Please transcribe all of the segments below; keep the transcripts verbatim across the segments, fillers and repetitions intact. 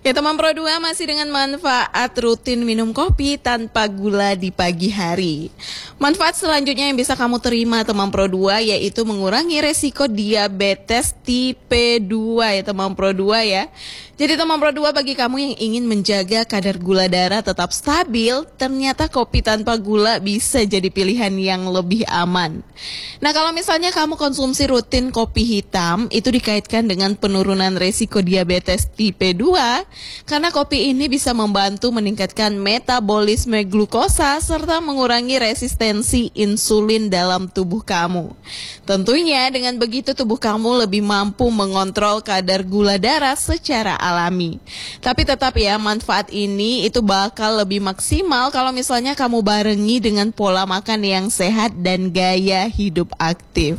Ya teman Pro dua masih dengan manfaat rutin minum kopi tanpa gula di pagi hari. Manfaat selanjutnya yang bisa kamu terima teman Pro dua yaitu mengurangi resiko diabetes tipe dua ya teman Pro dua ya. Jadi teman Pro dua bagi kamu yang ingin menjaga kadar gula darah tetap stabil, ternyata kopi tanpa gula bisa jadi pilihan yang lebih aman. Nah kalau misalnya kamu konsumsi rutin kopi hitam, itu dikaitkan dengan penurunan resiko diabetes tipe dua, karena kopi ini bisa membantu meningkatkan metabolisme glukosa serta mengurangi resistensi insulin dalam tubuh kamu. Tentunya dengan begitu tubuh kamu lebih mampu mengontrol kadar gula darah secara alami. Tapi tetap ya, manfaat ini itu bakal lebih maksimal kalau misalnya kamu barengi dengan pola makan yang sehat dan gaya hidup aktif.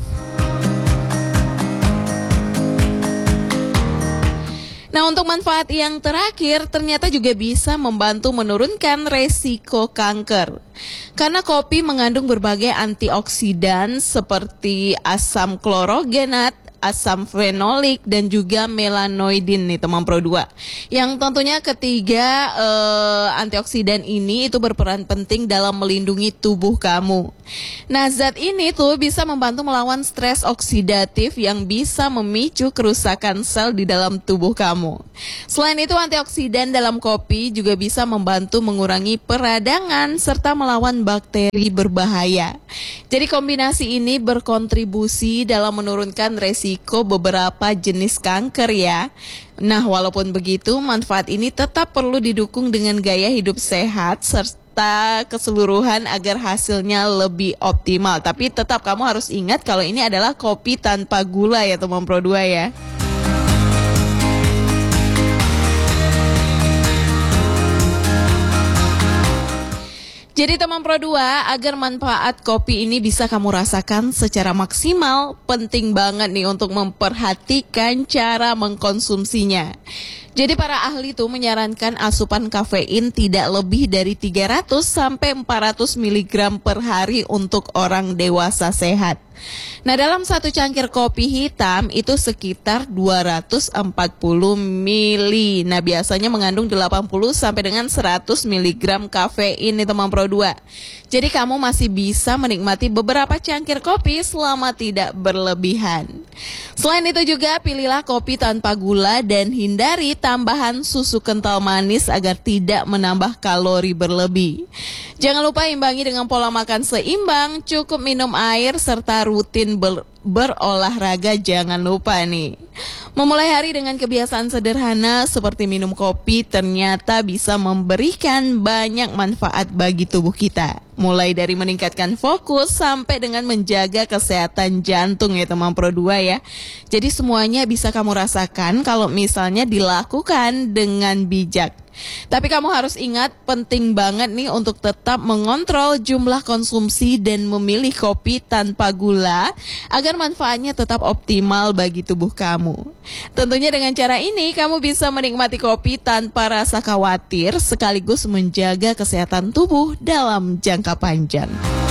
Nah untuk manfaat yang terakhir ternyata juga bisa membantu menurunkan resiko kanker. Karena kopi mengandung berbagai antioksidan seperti asam klorogenat, asam fenolik dan juga melanoidin nih teman Pro dua. Yang tentunya ketiga eh, antioksidan ini itu berperan penting dalam melindungi tubuh kamu. Nah zat ini tuh bisa membantu melawan stres oksidatif yang bisa memicu kerusakan sel di dalam tubuh kamu. Selain itu antioksidan dalam kopi juga bisa membantu mengurangi peradangan serta melawan bakteri berbahaya. Jadi kombinasi ini berkontribusi dalam menurunkan resiko beberapa jenis kanker ya. Nah walaupun begitu manfaat ini tetap perlu didukung dengan gaya hidup sehat serta keseluruhan agar hasilnya lebih optimal. Tapi tetap kamu harus ingat kalau ini adalah kopi tanpa gula ya teman Pro dua ya. Jadi teman Pro dua, agar manfaat kopi ini bisa kamu rasakan secara maksimal, penting banget nih untuk memperhatikan cara mengkonsumsinya. Jadi para ahli tuh menyarankan asupan kafein tidak lebih dari tiga ratus sampai empat ratus miligram per hari untuk orang dewasa sehat. Nah dalam satu cangkir kopi hitam itu sekitar dua ratus empat puluh mili. Nah biasanya mengandung delapan puluh sampai dengan seratus miligram kafein nih teman Pro dua. Jadi kamu masih bisa menikmati beberapa cangkir kopi selama tidak berlebihan. Selain itu juga pilihlah kopi tanpa gula dan hindari tambahan susu kental manis agar tidak menambah kalori berlebih. Jangan lupa imbangi dengan pola makan seimbang, cukup minum air serta rutin ber berolahraga jangan lupa nih. Memulai hari dengan kebiasaan sederhana seperti minum kopi ternyata bisa memberikan banyak manfaat bagi tubuh kita. Mulai dari meningkatkan fokus sampai dengan menjaga kesehatan jantung ya teman Pro dua ya. Jadi semuanya bisa kamu rasakan kalau misalnya dilakukan dengan bijak. Tapi kamu harus ingat penting banget nih untuk tetap mengontrol jumlah konsumsi dan memilih kopi tanpa gula agar manfaatnya tetap optimal bagi tubuh kamu. Tentunya dengan cara ini kamu bisa menikmati kopi tanpa rasa khawatir sekaligus menjaga kesehatan tubuh dalam jangka panjang.